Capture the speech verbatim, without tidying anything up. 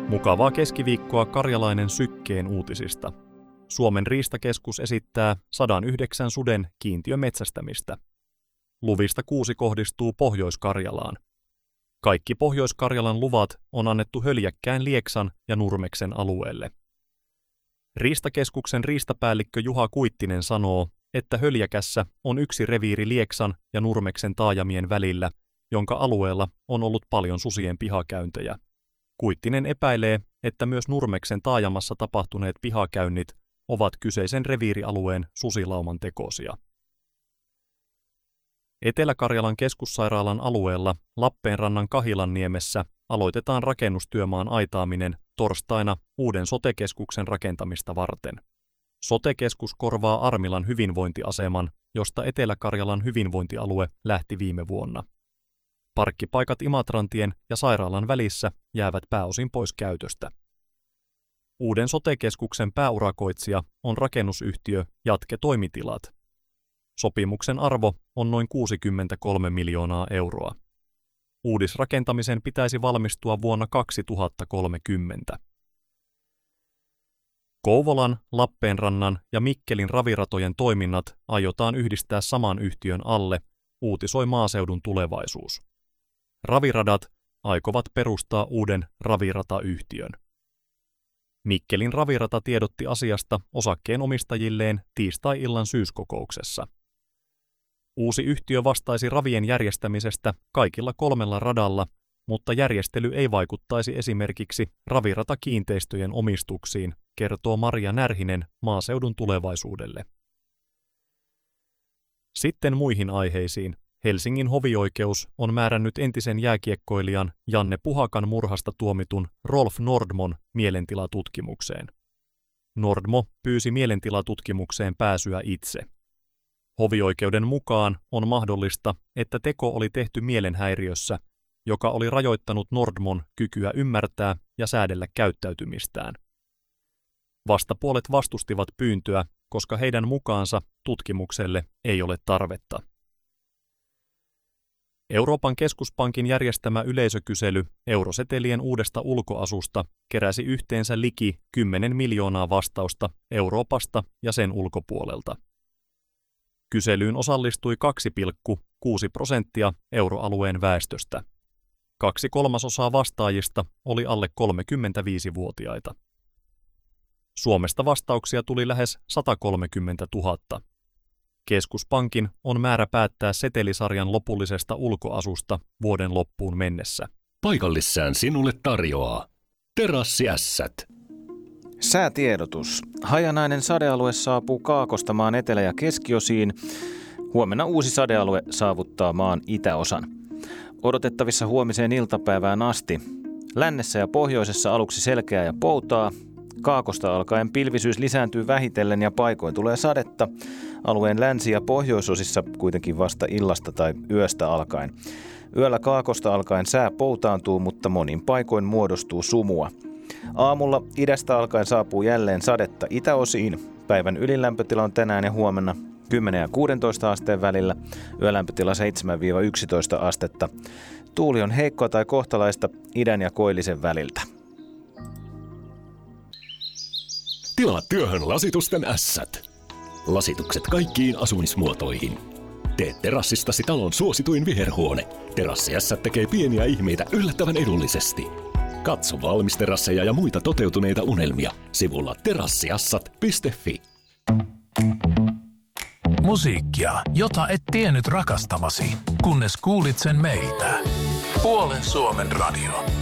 Mukavaa keskiviikkoa Karjalainen Sykkeen uutisista. Suomen riistakeskus esittää sata yhdeksän suden kiintiömetsästämistä. Luvista kuusi kohdistuu Pohjois-Karjalaan. Kaikki Pohjois-Karjalan luvat on annettu Höljäkkään, Lieksan ja Nurmeksen alueelle. Riistakeskuksen riistapäällikkö Juha Kuittinen sanoo, että Höljäkässä on yksi reviiri Lieksan ja Nurmeksen taajamien välillä, jonka alueella on ollut paljon susien pihakäyntejä. Kuittinen epäilee, että myös Nurmeksen taajamassa tapahtuneet pihakäynnit ovat kyseisen reviirialueen susilauman tekosia. Etelä-Karjalan keskussairaalan alueella Lappeenrannan Kahilanniemessä aloitetaan rakennustyömaan aitaaminen torstaina uuden sote-keskuksen rakentamista varten. Sote-keskus korvaa Armilan hyvinvointiaseman, josta Etelä-Karjalan hyvinvointialue lähti viime vuonna. Parkkipaikat Imatrantien ja sairaalan välissä jäävät pääosin pois käytöstä. Uuden sote-keskuksen pääurakoitsija on rakennusyhtiö Jatke Toimitilat. Sopimuksen arvo on noin kuusikymmentäkolme miljoonaa euroa. Uudisrakentamisen pitäisi valmistua vuonna kaksituhattakolmekymmentä. Kouvolan, Lappeenrannan ja Mikkelin raviratojen toiminnat aiotaan yhdistää saman yhtiön alle, uutisoi Maaseudun Tulevaisuus. Raviradat aikovat perustaa uuden raviratayhtiön. Mikkelin ravirata tiedotti asiasta osakkeenomistajilleen tiistai-illan syyskokouksessa. Uusi yhtiö vastaisi ravien järjestämisestä kaikilla kolmella radalla, mutta järjestely ei vaikuttaisi esimerkiksi raviratakiinteistöjen omistuksiin, kertoo Maria Närhinen Maaseudun Tulevaisuudelle. Sitten muihin aiheisiin. Helsingin hovioikeus on määrännyt entisen jääkiekkoilijan Janne Puhakan murhasta tuomitun Rolf Nordmon mielentilatutkimukseen. Nordmo pyysi mielentilatutkimukseen pääsyä itse. Hovioikeuden mukaan on mahdollista, että teko oli tehty mielenhäiriössä, joka oli rajoittanut Nordmon kykyä ymmärtää ja säädellä käyttäytymistään. Vastapuolet vastustivat pyyntöä, koska heidän mukaansa tutkimukselle ei ole tarvetta. Euroopan keskuspankin järjestämä yleisökysely eurosetelien uudesta ulkoasusta keräsi yhteensä liki kymmenen miljoonaa vastausta Euroopasta ja sen ulkopuolelta. Kyselyyn osallistui kaksi pilkku kuusi prosenttia euroalueen väestöstä. Kaksi kolmasosaa vastaajista oli alle kolmekymmentäviisivuotiaita. Suomesta vastauksia tuli lähes satakolmekymmentätuhatta. Keskuspankin on määrä päättää setelisarjan lopullisesta ulkoasusta vuoden loppuun mennessä. Paikallissään sinulle tarjoaa Terassiässät. Säätiedotus. Hajanainen sadealue saapuu Kaakosta maan etelä- ja keskiosiin. Huomenna uusi sadealue saavuttaa maan itäosan. Odotettavissa huomiseen iltapäivään asti. Lännessä ja pohjoisessa aluksi selkeää ja poutaa. Kaakosta alkaen pilvisyys lisääntyy vähitellen ja paikoin tulee sadetta. Alueen länsi- ja pohjoisosissa kuitenkin vasta illasta tai yöstä alkaen. Yöllä Kaakosta alkaen sää poutaantuu, mutta monin paikoin muodostuu sumua. Aamulla idästä alkaen saapuu jälleen sadetta itäosiin. Päivän ylilämpötila on tänään ja huomenna kymmenen ja kuusitoista asteen välillä. Yölämpötila seitsemän yksitoista astetta. Tuuli on heikkoa tai kohtalaista idän ja koillisen väliltä. Tilaa työhön lasitusten ässät. Lasitukset kaikkiin asumismuotoihin. Tee terassistasi talon suosituin viherhuone. Terassiässät tekee pieniä ihmeitä yllättävän edullisesti. Katso valmisterasseja ja muita toteutuneita unelmia sivulla terassiassat piste fi. Musiikkia, jota et tiennyt rakastavasi, kunnes kuulit sen meiltä. Puolen Suomen radio.